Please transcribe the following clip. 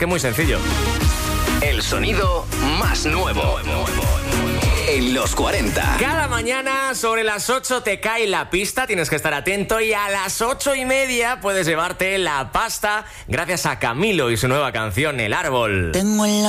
Que muy sencillo. El sonido más nuevo en los 40. Cada mañana sobre las 8 te cae la pista, tienes que estar atento, y a las 8:30 puedes llevarte la pasta gracias a Camilo y su nueva canción El Árbol. Tengo en la